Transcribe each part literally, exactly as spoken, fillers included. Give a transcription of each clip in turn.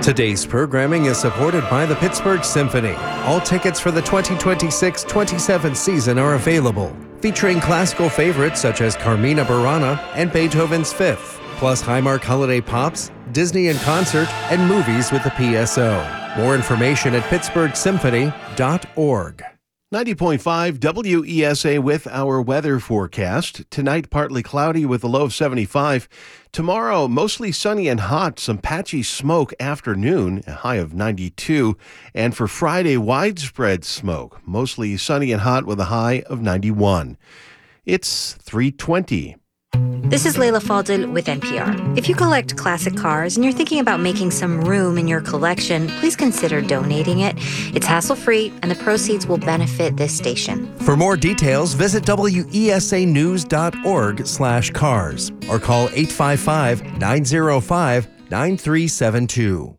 Today's programming is supported by the Pittsburgh Symphony. All tickets for the twenty twenty-six twenty-seven season are available, featuring classical favorites such as Carmina Burana and Beethoven's Fifth, plus Highmark Holiday Pops, Disney in Concert, and movies with the P S O. More information at pittsburgh symphony dot org. ninety point five W E S A with our weather forecast. Tonight, partly cloudy with a low of seventy-five. Tomorrow, mostly sunny and hot, some patchy smoke afternoon, a high of ninety-two. And for Friday, widespread smoke, mostly sunny and hot with a high of ninety-one. It's three twenty. This is Leila Fadel with N P R. If you collect classic cars and you're thinking about making some room in your collection, please consider donating it. It's hassle-free, and the proceeds will benefit this station. For more details, visit W E S A news dot org slash cars or call eight five five, nine zero five, nine three seven two.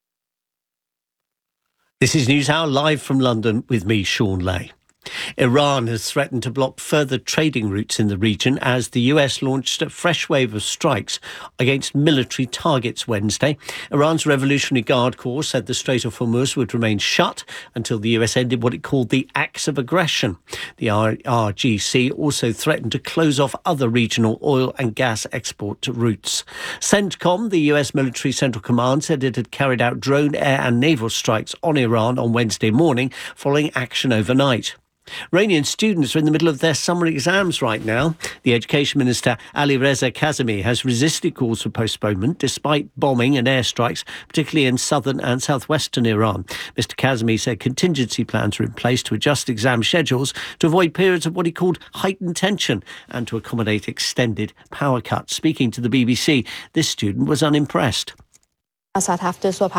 This is NewsHour live from London with me, Sean Lay. Iran has threatened to block further trading routes in the region as the U S launched a fresh wave of strikes against military targets Wednesday. Iran's Revolutionary Guard Corps said the Strait of Hormuz would remain shut until the U S ended what it called the acts of aggression. The R G C also threatened to close off other regional oil and gas export routes. CENTCOM, the U S military central command, said it had carried out drone, air and naval strikes on Iran on Wednesday morning following action overnight. Iranian students are in the middle of their summer exams right now. The Education Minister Ali Reza Kazemi has resisted calls for postponement despite bombing and airstrikes, particularly in southern and southwestern Iran. Mister Kazemi said contingency plans are in place to adjust exam schedules to avoid periods of what he called heightened tension and to accommodate extended power cuts. Speaking to the B B C, this student was unimpressed. Around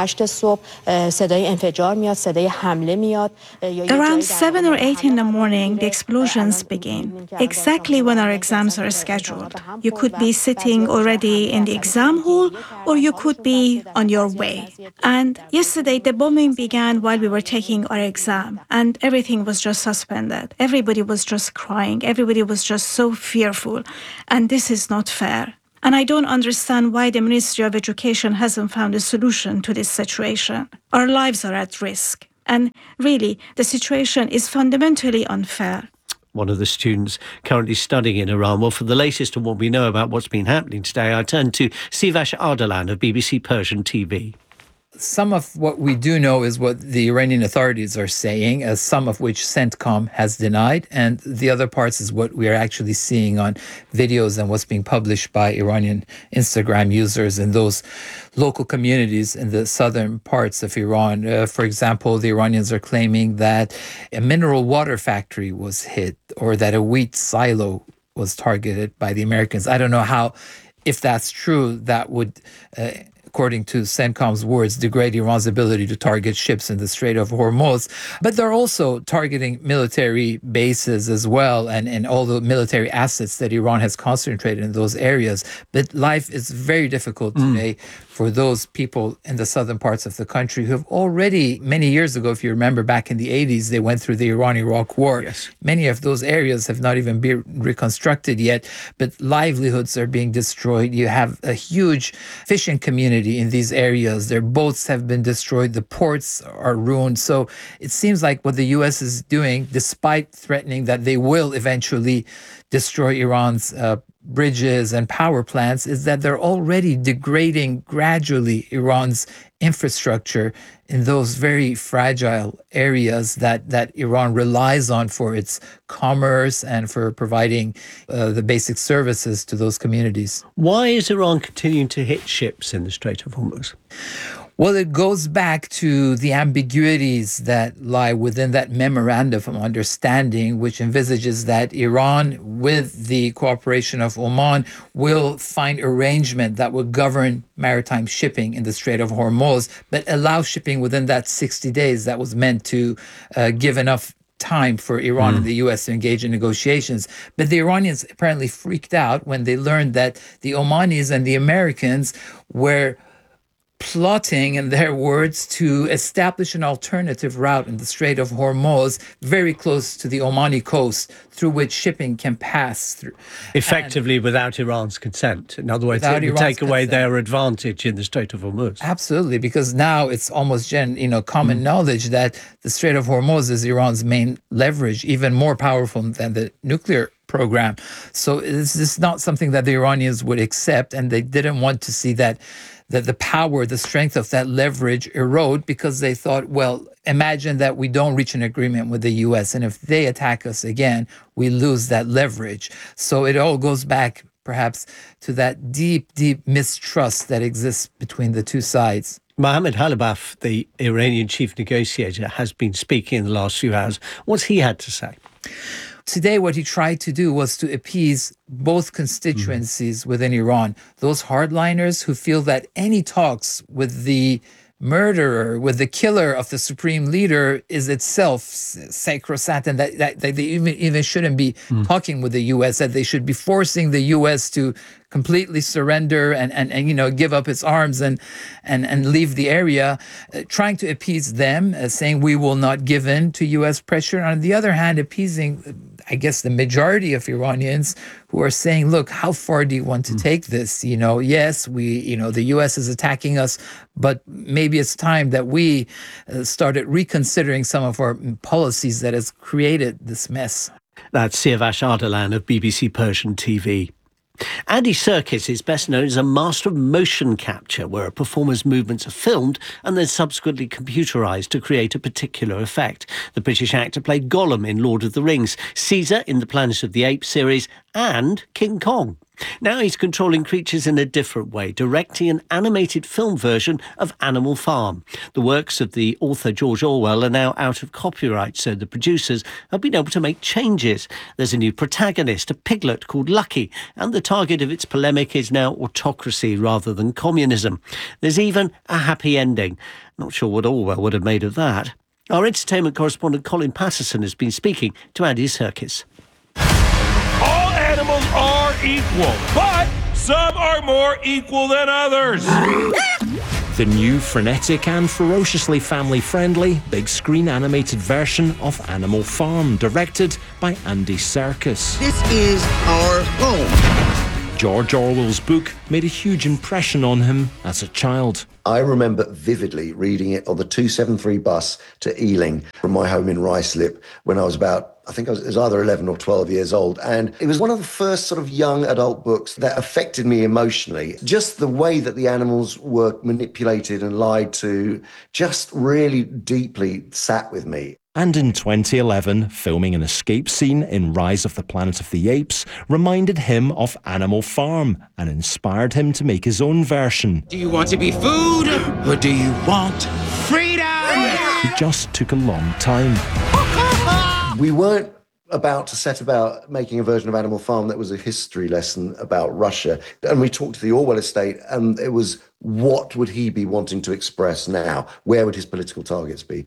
seven or eight in the morning, the explosions begin, exactly when our exams are scheduled. You could be sitting already in the exam hall, or you could be on your way. And yesterday, the bombing began while we were taking our exam, and everything was just suspended. Everybody was just crying. Everybody was just so fearful. And this is not fair. And I don't understand why the Ministry of Education hasn't found a solution to this situation. Our lives are at risk. And really, the situation is fundamentally unfair. One of the students currently studying in Iran. Well, for the latest on what we know about what's been happening today, I turn to Sivash Ardalan of B B C Persian T V. Some of what we do know is what the Iranian authorities are saying, as some of which CENTCOM has denied, and the other parts is what we are actually seeing on videos and what's being published by Iranian Instagram users in those local communities in the southern parts of Iran. Uh, for example, the Iranians are claiming that a mineral water factory was hit or that a wheat silo was targeted by the Americans. I don't know how, if that's true, that would... Uh, according to CENTCOM's words, degrade Iran's ability to target ships in the Strait of Hormuz. But they're also targeting military bases as well and, and all the military assets that Iran has concentrated in those areas. But life is very difficult today mm. for those people in the southern parts of the country who have already, many years ago, if you remember back in the eighties, they went through the Iran-Iraq war. Yes. Many of those areas have not even been reconstructed yet, but livelihoods are being destroyed. You have a huge fishing community in these areas. Their boats have been destroyed. The ports are ruined. So it seems like what the U S is doing, despite threatening that they will eventually destroy Iran's uh, bridges and power plants, is that they're already degrading gradually Iran's infrastructure in those very fragile areas that, that Iran relies on for its commerce and for providing uh, the basic services to those communities. Why is Iran continuing to hit ships in the Strait of Hormuz? Well, it goes back to the ambiguities that lie within that memorandum of understanding, which envisages that Iran, with the cooperation of Oman, will find arrangement that will govern maritime shipping in the Strait of Hormuz, but allow shipping within that sixty days that was meant to uh, give enough time for Iran mm. and the U S to engage in negotiations. But the Iranians apparently freaked out when they learned that the Omanis and the Americans were plotting, in their words, to establish an alternative route in the Strait of Hormuz, very close to the Omani coast, through which shipping can pass through. Effectively and without Iran's consent. In other words, it would Iran's take away consent. Their advantage in the Strait of Hormuz. Absolutely, because now it's almost gen, you know, common mm. knowledge that the Strait of Hormuz is Iran's main leverage, even more powerful than the nuclear program. So this is not something that the Iranians would accept, and they didn't want to see that that the power, the strength of that leverage erode, because they thought, well, imagine that we don't reach an agreement with the U S, and if they attack us again, we lose that leverage. So it all goes back perhaps to that deep, deep mistrust that exists between the two sides. Mohammad Khalibaf, the Iranian chief negotiator, has been speaking in the last few hours. What's he had to say? Today, what he tried to do was to appease both constituencies mm-hmm. within Iran, those hardliners who feel that any talks with the murderer, with the killer of the supreme leader is itself sacrosanct, and that, that, that they even, even shouldn't be mm. talking with the U S, that they should be forcing the U S to completely surrender and, and, and you know, give up its arms and and, and leave the area, uh, trying to appease them, uh, saying we will not give in to U S pressure. On the other hand, appeasing, I guess, the majority of Iranians who are saying, look, how far do you want to mm. take this? You know, yes, we, you know, the U S is attacking us, but maybe it's time that we uh, started reconsidering some of our policies that has created this mess. That's Siavash Ardalan of B B C Persian T V. Andy Serkis is best known as a master of motion capture, where a performer's movements are filmed and then subsequently computerised to create a particular effect. The British actor played Gollum in Lord of the Rings, Caesar in the Planet of the Apes series, and King Kong. Now he's controlling creatures in a different way, directing an animated film version of Animal Farm. The works of the author George Orwell are now out of copyright, so the producers have been able to make changes. There's a new protagonist, a piglet called Lucky, and the target of its polemic is now autocracy rather than communism. There's even a happy ending. Not sure what Orwell would have made of that. Our entertainment correspondent Colin Patterson has been speaking to Andy Serkis. All animals are equal, but some are more equal than others. The new frenetic and ferociously family-friendly big screen animated version of Animal Farm, directed by Andy Serkis. This is our home. George Orwell's book made a huge impression on him as a child. I remember vividly reading it on the two seventy-three bus to Ealing from my home in Ruislip when I was about, I think I was, it was either eleven or twelve years old. And it was one of the first sort of young adult books that affected me emotionally. Just the way that the animals were manipulated and lied to just really deeply sat with me. And in twenty eleven, filming an escape scene in Rise of the Planet of the Apes reminded him of Animal Farm and inspired him to make his own version. Do you want to be food or do you want freedom? It just took a long time. We weren't about to set about making a version of Animal Farm that was a history lesson about Russia. And we talked to the Orwell estate, and it was, what would he be wanting to express now? Where would his political targets be?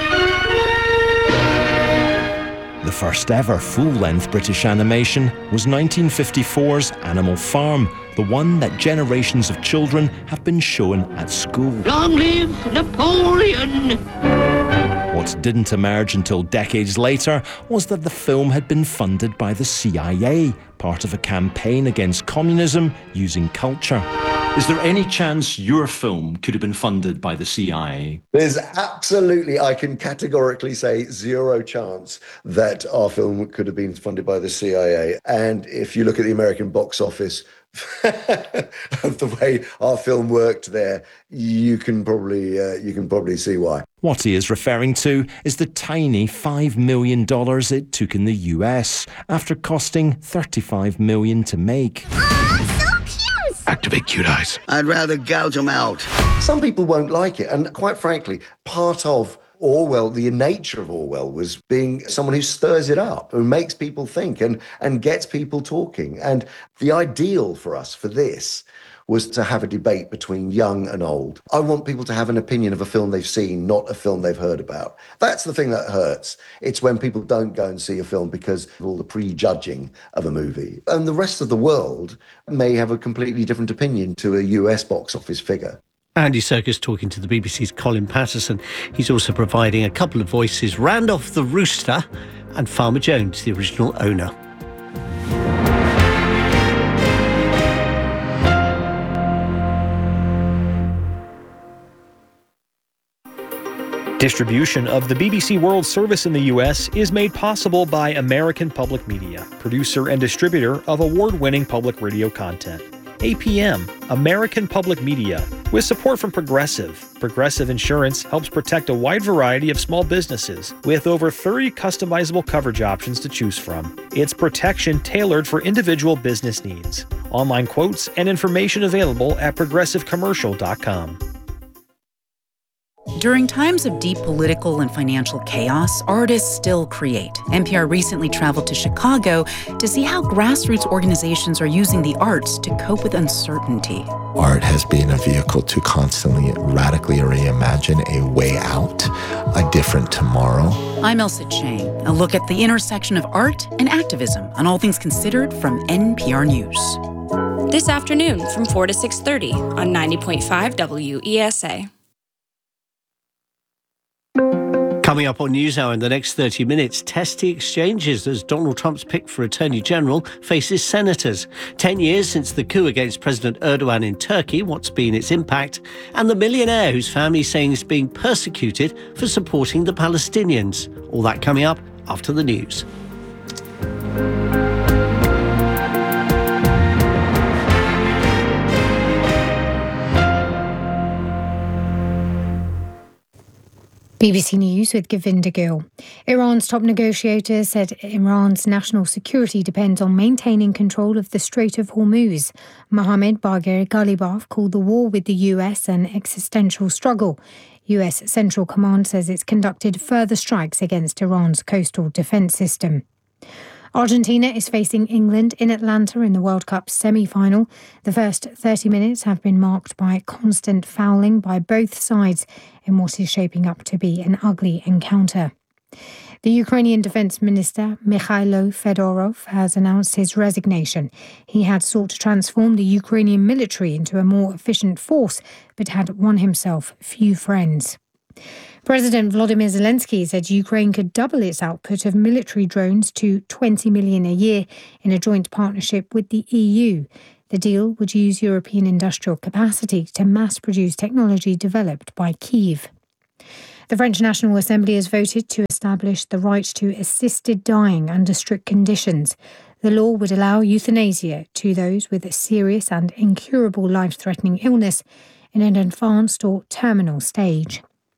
The first ever full-length British animation was nineteen fifty-four's Animal Farm, the one that generations of children have been shown at school. Long live Napoleon! What didn't emerge until decades later was that the film had been funded by the C I A, part of a campaign against communism using culture. Is there any chance your film could have been funded by the C I A? There's absolutely, I can categorically say, zero chance that our film could have been funded by the C I A. And if you look at the American box office, of the way our film worked there, you can probably uh, you can probably see why. What he is referring to is the tiny five million dollars it took in the U S after costing thirty-five million dollars to make. Activate cute eyes. I'd rather gouge them out. Some people won't like it, and quite frankly, part of Orwell, the nature of Orwell, was being someone who stirs it up, who makes people think and, and gets people talking. And the ideal for us for this was to have a debate between young and old. I want people to have an opinion of a film they've seen, not a film they've heard about. That's the thing that hurts. It's when people don't go and see a film because of all the prejudging of a movie. And the rest of the world may have a completely different opinion to a U S box office figure. Andy Serkis talking to the B B C's Colin Patterson. He's also providing a couple of voices, Randolph the Rooster and Farmer Jones, the original owner. Distribution of the B B C World Service in the U S is made possible by American Public Media, producer and distributor of award-winning public radio content. A P M, American Public Media, with support from Progressive. Progressive Insurance helps protect a wide variety of small businesses with over thirty customizable coverage options to choose from. It's protection tailored for individual business needs. Online quotes and information available at progressive commercial dot com. During times of deep political and financial chaos, artists still create. N P R recently traveled to Chicago to see how grassroots organizations are using the arts to cope with uncertainty. Art has been a vehicle to constantly radically reimagine a way out, a different tomorrow. I'm Elsa Chang. A look at the intersection of art and activism on All Things Considered from N P R News. This afternoon from four to six thirty on ninety point five W E S A. Coming up on NewsHour in the next thirty minutes, testy exchanges as Donald Trump's pick for Attorney General faces senators. Ten years since the coup against President Erdogan in Turkey, what's been its impact? And the millionaire whose family is saying is being persecuted for supporting the Palestinians. All that coming up after the news. B B C News with Govinda Gill. Iran's top negotiator said Iran's national security depends on maintaining control of the Strait of Hormuz. Mohammad Bagher Ghalibaf called the war with the U S an existential struggle. U S Central Command says it's conducted further strikes against Iran's coastal defence system. Argentina is facing England in Atlanta in the World Cup semi-final. The first thirty minutes have been marked by constant fouling by both sides in what is shaping up to be an ugly encounter. The Ukrainian Defence Minister Mikhailo Fedorov has announced his resignation. He had sought to transform the Ukrainian military into a more efficient force, but had won himself few friends. President Volodymyr Zelensky said Ukraine could double its output of military drones to twenty million a year in a joint partnership with the E U. The deal would use European industrial capacity to mass-produce technology developed by Kyiv. The French National Assembly has voted to establish the right to assisted dying under strict conditions. The law would allow euthanasia to those with a serious and incurable life-threatening illness in an advanced or terminal stage.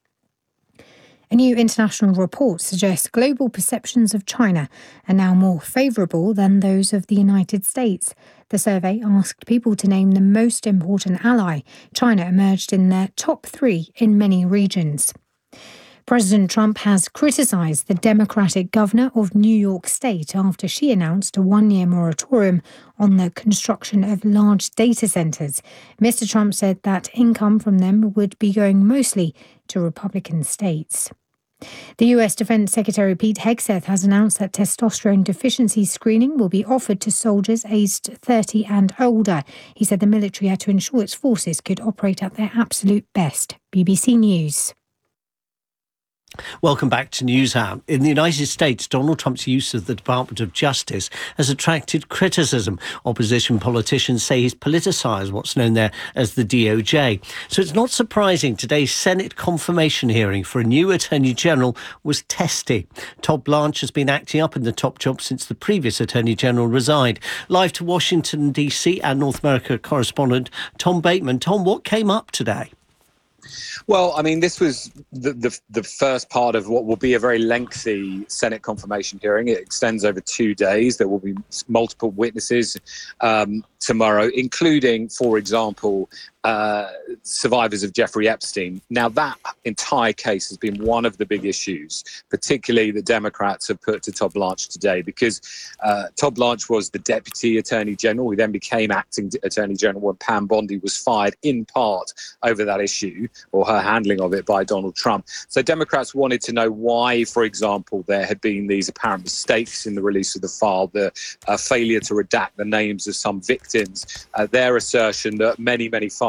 A new international report suggests global perceptions of China are now more favourable than those of the United States. The survey asked people to name the most important ally. China emerged in their top three in many regions. President Trump has criticised the Democratic governor of New York State after she announced a one-year moratorium on the construction of large data centres. Mister Trump said that income from them would be going mostly to Republican states. The U S Defense Secretary Pete Hegseth has announced that testosterone deficiency screening will be offered to soldiers aged thirty and older. He said the military had to ensure its forces could operate at their absolute best. B B C News. Welcome back to NewsHour. In the United States, Donald Trump's use of the Department of Justice has attracted criticism. Opposition politicians say he's politicised what's known there as the D O J. So it's not surprising today's Senate confirmation hearing for a new Attorney General was testy. Todd Blanche has been acting up in the top job since the previous Attorney General resigned. Live to Washington, D C and North America correspondent Tom Bateman. Tom, what came up today? Well, I mean, this was the, the the first part of what will be a very lengthy Senate confirmation hearing. It extends over two days. There will be multiple witnesses um, tomorrow, including, for example, uh, survivors of Jeffrey Epstein. Now, that entire case has been one of the big issues, particularly the Democrats have put to Todd Blanche today, because uh, Todd Blanche was the Deputy Attorney General. He then became Acting Attorney General when Pam Bondi was fired in part over that issue, or her handling of it by Donald Trump. So Democrats wanted to know why, for example, there had been these apparent mistakes in the release of the file, the uh, failure to redact the names of some victims, uh, their assertion that many, many files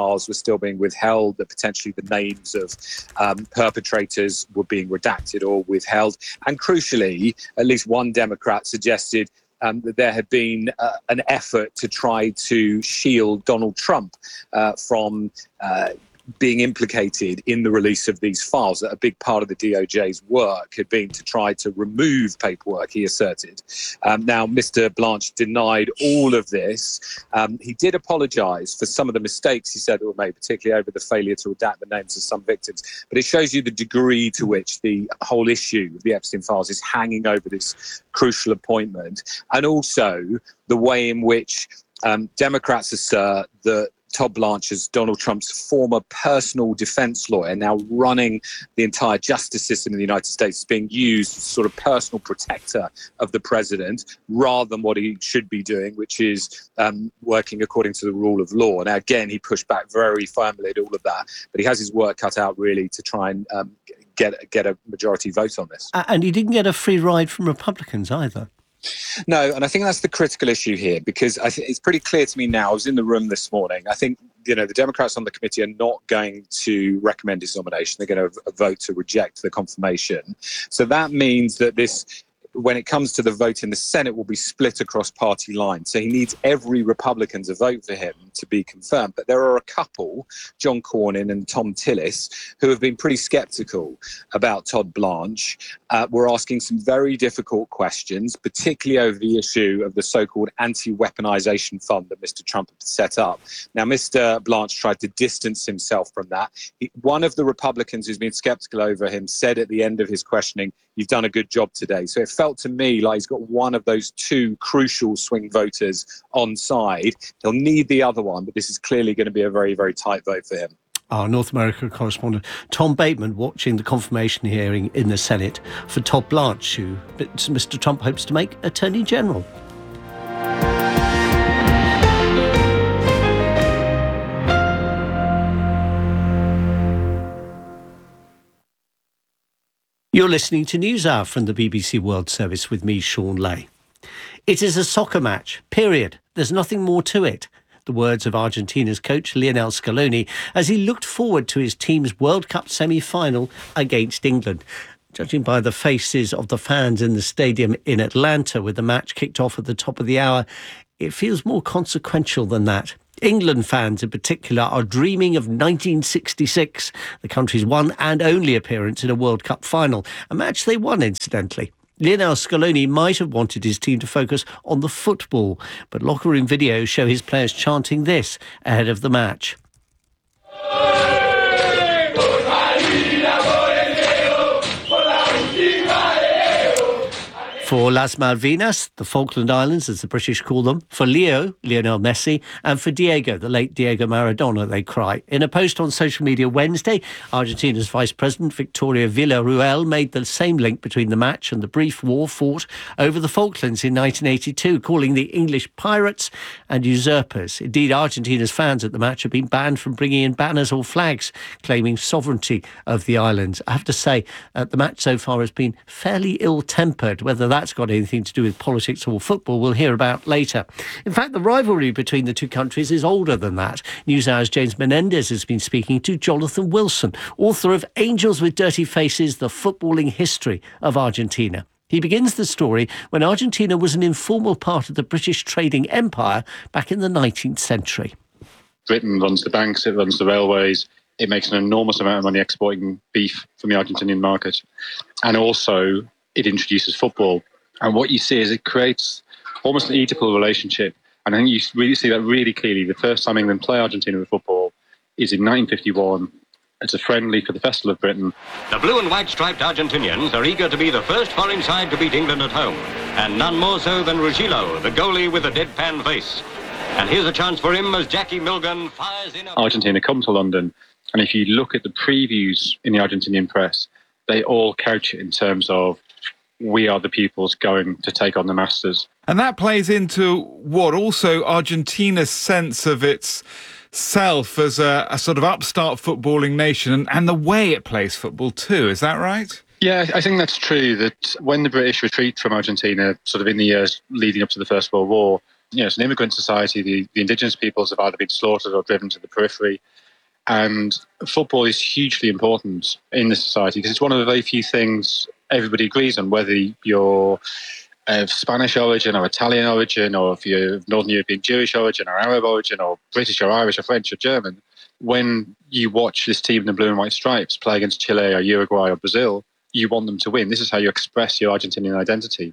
files were still being withheld, that potentially the names of um, perpetrators were being redacted or withheld. And crucially, at least one Democrat suggested Um, that there had been uh, an effort to try to shield Donald Trump uh, from uh, being implicated in the release of these files. That a big part of the D O J's work had been to try to remove paperwork, he asserted. Um, now, Mister Blanche denied all of this. Um, he did apologise for some of the mistakes he said that were made, particularly over the failure to redact the names of some victims. But it shows you the degree to which the whole issue of the Epstein files is hanging over this crucial appointment, and also the way in which um, Democrats assert that Todd Blanche is Donald Trump's former personal defense lawyer, now running the entire justice system in the United States, is being used as sort of personal protector of the president rather than what he should be doing, which is um, working according to the rule of law. Now, again, he pushed back very firmly at all of that, but he has his work cut out really to try and um, get, get a majority vote on this. And he didn't get a free ride from Republicans either. No, and I think that's the critical issue here, because I think it's pretty clear to me now. I was in the room this morning. I think, you know, the Democrats on the committee are not going to recommend his nomination. They're going to vote to reject the confirmation. So that means that this, when it comes to the vote in the Senate, will be split across party lines. So he needs every Republican to vote for him to be confirmed. But there are a couple, John Cornyn and Tom Tillis, who have been pretty sceptical about Todd Blanche. Uh, we're asking some very difficult questions, particularly over the issue of the so-called anti-weaponization fund that Mister Trump had set up. Now, Mister Blanche tried to distance himself from that. He, one of the Republicans who's been sceptical over him said at the end of his questioning, "You've done a good job today." So it felt to me like he's got one of those two crucial swing voters on side. He'll need the other one, but this is clearly going to be a very, very tight vote for him. Our North America correspondent Tom Bateman watching the confirmation hearing in the Senate for Todd Blanche, who Mister Trump hopes to make Attorney General. You're listening to NewsHour from the B B C World Service with me, Sean Lay. It is a soccer match, period. There's nothing more to it. The words of Argentina's coach Lionel Scaloni as he looked forward to his team's World Cup semi-final against England. Judging by the faces of the fans in the stadium in Atlanta with the match kicked off at the top of the hour, it feels more consequential than that. England fans in particular are dreaming of nineteen sixty-six, the country's one and only appearance in a World Cup final, a match they won, incidentally. Lionel Scaloni might have wanted his team to focus on the football, but locker room videos show his players chanting this ahead of the match. For Las Malvinas, the Falkland Islands, as the British call them, for Leo, Lionel Messi, and for Diego, the late Diego Maradona, they cry. In a post on social media Wednesday, Argentina's Vice President Victoria Villarruel made the same link between the match and the brief war fought over the Falklands in nineteen eighty-two, calling the English pirates and usurpers. Indeed, Argentina's fans at the match have been banned from bringing in banners or flags claiming sovereignty of the islands. I have to say, uh, the match so far has been fairly ill-tempered. Whether that that's got anything to do with politics or football, we'll hear about later. In fact, the rivalry between the two countries is older than that. NewsHour's James Menendez has been speaking to Jonathan Wilson, author of Angels with Dirty Faces, The Footballing History of Argentina. He begins the story when Argentina was an informal part of the British trading empire back in the nineteenth century. Britain runs the banks, it runs the railways, it makes an enormous amount of money exporting beef from the Argentinian market. And also, it introduces football. And what you see is it creates almost an Oedipal relationship. And I think you really see that really clearly. The first time England play Argentina with football is in nineteen fifty-one. It's a friendly for the Festival of Britain. The blue and white striped Argentinians are eager to be the first foreign side to beat England at home. And none more so than Ruggiero, the goalie with a deadpan face. And here's a chance for him as Jackie Milgan fires in. A... Argentina come to London. And if you look at the previews in the Argentinian press, they all couch it in terms of we are the peoples going to take on the masters. And that plays into what also Argentina's sense of its self as a, a sort of upstart footballing nation and, and the way it plays football too. Is that right? Yeah, I think that's true, that when the British retreat from Argentina, sort of in the years leading up to the First World War, you know, it's an immigrant society. The, the indigenous peoples have either been slaughtered or driven to the periphery. And football is hugely important in this society because it's one of the very few things everybody agrees on, whether you're of Spanish origin or Italian origin, or if you're of Northern European Jewish origin or Arab origin or British or Irish or French or German. When you watch this team in the blue and white stripes play against Chile or Uruguay or Brazil, you want them to win. This is how you express your Argentinian identity.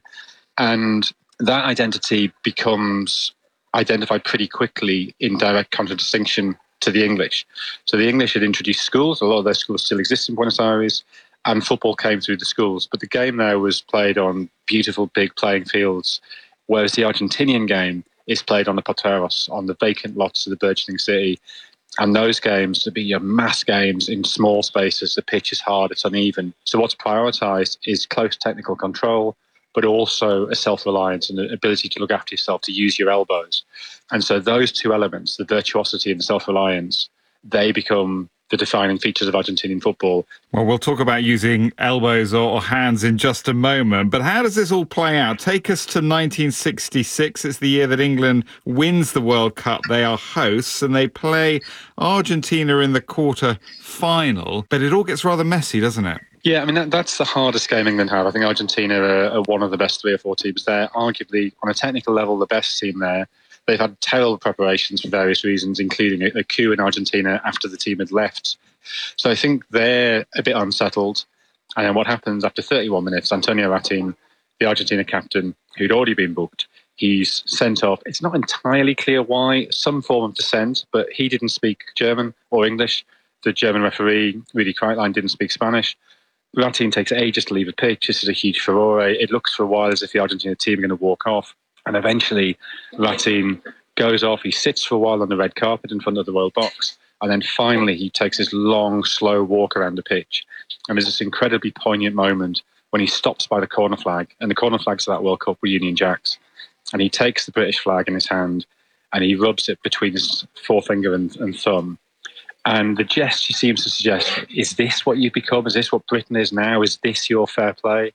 And that identity becomes identified pretty quickly in direct contradistinction to the English. So the English had introduced schools. A lot of their schools still exist in Buenos Aires, and football came through the schools. But the game there was played on beautiful big playing fields, whereas the Argentinian game is played on the Poteros, on the vacant lots of the burgeoning city. And those games, to be your mass games in small spaces, the pitch is hard, it's uneven. So what's prioritised is close technical control, but also a self-reliance and the ability to look after yourself, to use your elbows. And so those two elements, the virtuosity and the self-reliance, they become the defining features of Argentinian football. Well, we'll talk about using elbows or hands in just a moment, but how does this all play out? Take us to nineteen sixty-six. It's the year that England wins the World Cup. They are hosts and they play Argentina in the quarter-final, but it all gets rather messy, doesn't it? Yeah, I mean, that, that's the hardest game England have. I think Argentina are, are one of the best three or four teams there. Arguably, on a technical level, the best team there. They've had terrible preparations for various reasons, including a, a coup in Argentina after the team had left. So I think they're a bit unsettled. And then what happens after thirty-one minutes, Antonio Ratin, the Argentina captain, who'd already been booked, he's sent off. It's not entirely clear why, some form of dissent, but he didn't speak German or English. The German referee, Rudi Kreitlein, didn't speak Spanish. Ratin takes ages to leave the pitch. This is a huge furore. It looks for a while as if the Argentina team are going to walk off. And eventually, Ratin goes off. He sits for a while on the red carpet in front of the World Box. And then finally, he takes this long, slow walk around the pitch. And there's this incredibly poignant moment when he stops by the corner flag. And the corner flags of that World Cup were Union Jacks. And he takes the British flag in his hand and he rubs it between his forefinger and, and thumb. And the gesture seems to suggest, is this what you've become? Is this what Britain is now? Is this your fair play?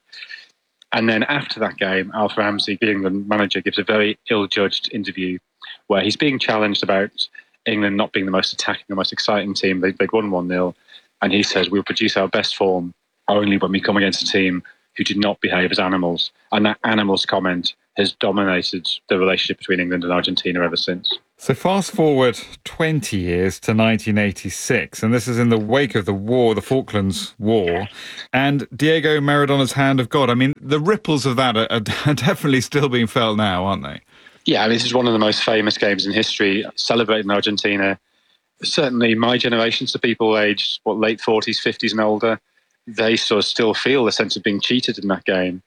And then after that game, Alf Ramsey, the England manager, gives a very ill-judged interview where he's being challenged about England not being the most attacking, the most exciting team. They, they'd won one nil. And he says, we'll produce our best form only when we come against a team who did not behave as animals. And that animals comment has dominated the relationship between England and Argentina ever since. So fast forward twenty years to nineteen eighty-six, and this is in the wake of the war, the Falklands War, and Diego Maradona's hand of God. I mean, the ripples of that are, are definitely still being felt now, aren't they? Yeah, I mean, this is one of the most famous games in history, celebrated in Argentina. Certainly my generation, so people aged, what, late forties, fifties and older, they sort of still feel the sense of being cheated in that game.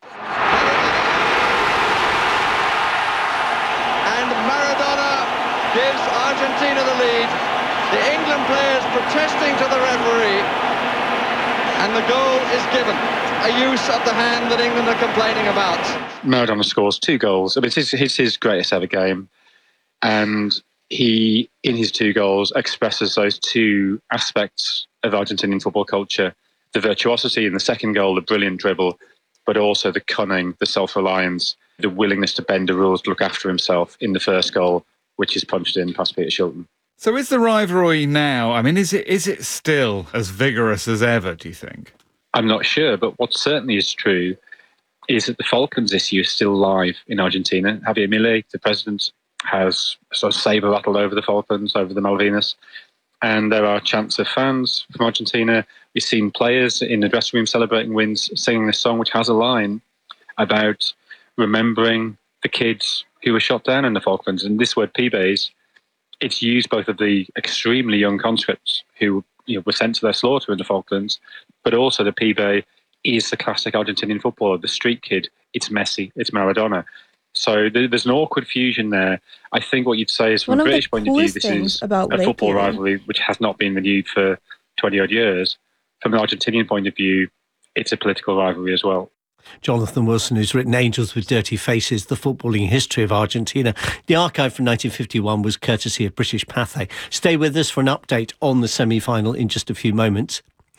Gives Argentina the lead. The England players protesting to the referee, and the goal is given. A use of the hand that England are complaining about. Maradona scores two goals. I mean, it's his, it's his greatest ever game, and he, in his two goals, expresses those two aspects of Argentinian football culture: the virtuosity in the second goal, the brilliant dribble, but also the cunning, the self-reliance, the willingness to bend the rules, to look after himself in the first goal, which is punched in past Peter Shilton. So is the rivalry now, I mean, is it is it still as vigorous as ever, do you think? I'm not sure, but what certainly is true is that the Falklands issue is still live in Argentina. Javier Milei, the president, has sort of saber-rattled over the Falklands, over the Malvinas, and there are chants of fans from Argentina. We've seen players in the dressing room celebrating wins, singing this song, which has a line about remembering the kids who were shot down in the Falklands. And this word pibes, it's used both of the extremely young conscripts who, you know, were sent to their slaughter in the Falklands, but also the pibe is the classic Argentinian footballer, the street kid. It's Messi, it's Maradona. So there's an awkward fusion there. I think what you'd say is, from a British point of view, this is a football rivalry which has not been renewed for twenty-odd years. From an Argentinian point of view, it's a political rivalry as well. Jonathan Wilson, who's written Angels with Dirty Faces, the footballing history of Argentina. The archive from nineteen fifty-one was courtesy of British Pathé. Stay with us for an update on the semi-final in just a few moments.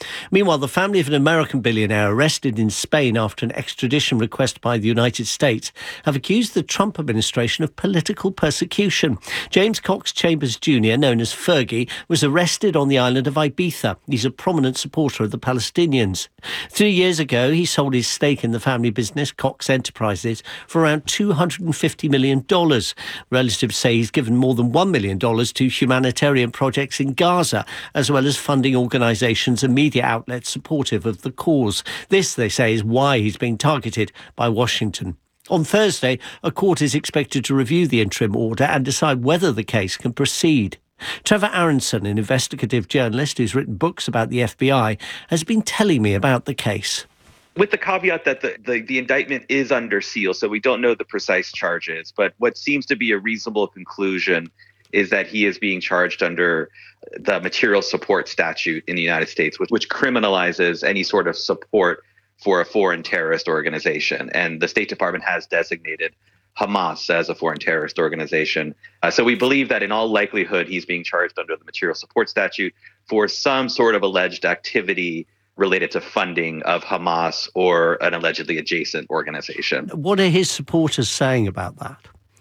Meanwhile, the family of an American billionaire arrested in Spain after an extradition request by the United States have accused the Trump administration of political persecution. James Cox Chambers Junior, known as Fergie, was arrested on the island of Ibiza. He's a prominent supporter of the Palestinians. Three years ago, he sold his stake in the family business Cox Enterprises for around two hundred fifty million dollars. Relatives say he's given more than one million dollars to humanitarian projects in Gaza, as well as funding organisations and media outlets supportive of the cause. This, they say, is why he's being targeted by Washington. On Thursday, a court is expected to review the interim order and decide whether the case can proceed. Trevor Aronson, an investigative journalist who's written books about the F B I, has been telling me about the case. With the caveat that the, the, the indictment is under seal, so we don't know the precise charges. But what seems to be a reasonable conclusion is that he is being charged under the material support statute in the United States, which, which criminalizes any sort of support for a foreign terrorist organization. And the State Department has designated Hamas as a foreign terrorist organization. Uh, so we believe that in all likelihood, he's being charged under the material support statute for some sort of alleged activity related to funding of Hamas or an allegedly adjacent organization. What are his supporters saying about that?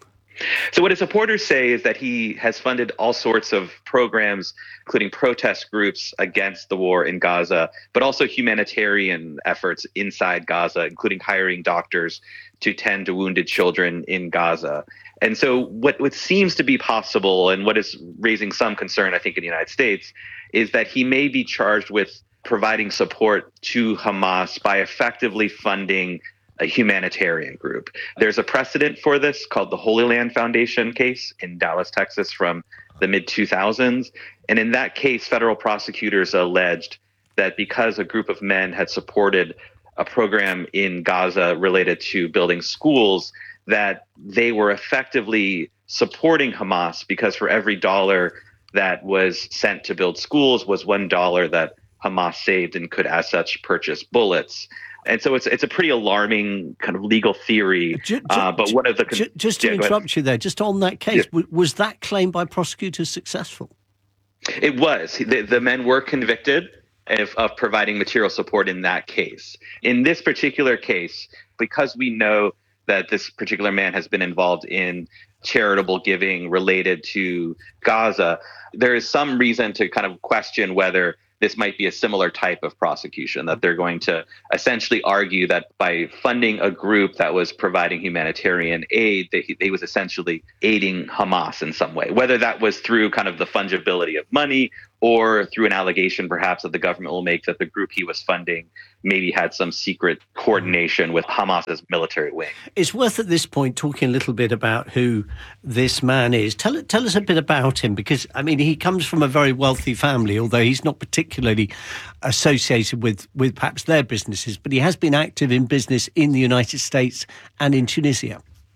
So what his supporters say is that he has funded all sorts of programs, including protest groups against the war in Gaza, but also humanitarian efforts inside Gaza, including hiring doctors to tend to wounded children in Gaza. And so what, what seems to be possible, and what is raising some concern, I think, in the United States, is that he may be charged with providing support to Hamas by effectively funding a humanitarian group. There's a precedent for this called the Holy Land Foundation case in Dallas, Texas from the mid two thousands. And in that case, federal prosecutors alleged that because a group of men had supported a program in Gaza related to building schools, that they were effectively supporting Hamas because for every dollar that was sent to build schools was one dollar that Hamas saved and could as such purchase bullets. And so it's it's a pretty alarming kind of legal theory. Just, uh, but one of the just, just to yeah, interrupt you there, just on that case, yeah. was that claim by prosecutors successful? It was. The, the men were convicted of, of providing material support in that case. In this particular case, because we know that this particular man has been involved in charitable giving related to Gaza, there is some reason to kind of question whether this might be a similar type of prosecution, that they're going to essentially argue that by funding a group that was providing humanitarian aid, they, they was essentially aiding Hamas in some way, whether that was through kind of the fungibility of money or through an allegation perhaps that the government will make that the group he was funding maybe had some secret coordination with Hamas's military wing. It's worth at this point talking a little bit about who this man is. Tell, tell us a bit about him, because, I mean, he comes from a very wealthy family, although he's not particularly associated with, with perhaps their businesses, but he has been active in business in the United States and in Tunisia.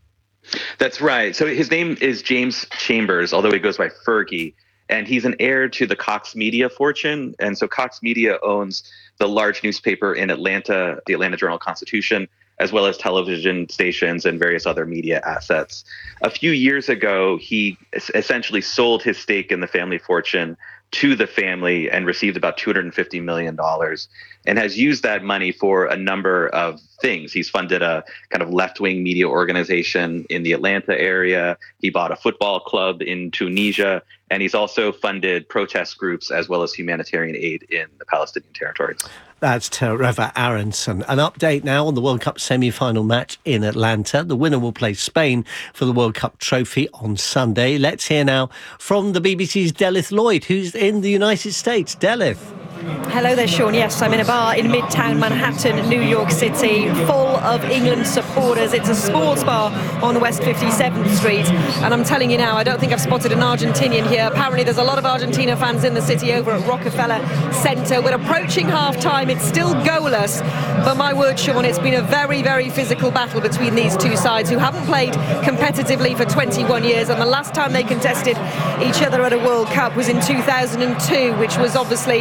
That's right. So his name is James Chambers, although he goes by Fergie. And he's an heir to the Cox Media fortune. And so Cox Media owns the large newspaper in Atlanta, the Atlanta Journal-Constitution, as well as television stations and various other media assets. A few years ago, he essentially sold his stake in the family fortune to the family and received about two hundred fifty million dollars and has used that money for a number of things. He's funded a kind of left-wing media organization in the Atlanta area. He bought a football club in Tunisia, and he's also funded protest groups as well as humanitarian aid in the Palestinian territories. That's Trevor Aronson. An update now on the World Cup semi-final match in Atlanta. The winner will play Spain for the World Cup trophy on Sunday. Let's hear now from the B B C's Delith Lloyd, who's in the United States. Delith. Hello there, Sean. Yes, I'm in a bar in Midtown Manhattan, New York City, full of England supporters. It's a sports bar on West fifty-seventh Street. And I'm telling you now, I don't think I've spotted an Argentinian here. Apparently there's a lot of Argentina fans in the city over at Rockefeller Center. We're approaching half-time. It's still goalless. But my word, Sean, it's been a very, very physical battle between these two sides who haven't played competitively for twenty-one years. And the last time they contested each other at a World Cup was in two thousand two, which was obviously the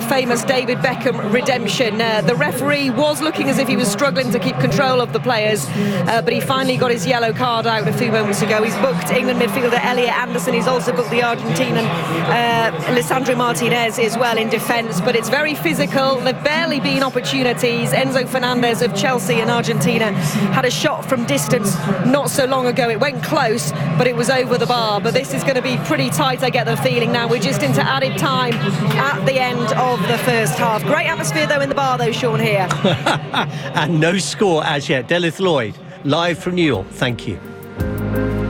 the famous David Beckham redemption. Uh, the referee was looking as if he was struggling to keep control of the players, uh, but he finally got his yellow card out a few moments ago. He's booked England midfielder Elliot Anderson. He's also booked the Argentinian uh, Lisandro Martinez as well in defence, but it's very physical. There've barely been opportunities. Enzo Fernandez of Chelsea in Argentina had a shot from distance not so long ago. It went close, but it was over the bar. But this is going to be pretty tight, I get the feeling now. We're just into added time at the end of the first half. Great atmosphere though in the bar though, Sean, here. And no score as yet. Delith Lloyd, live from New York. Thank you.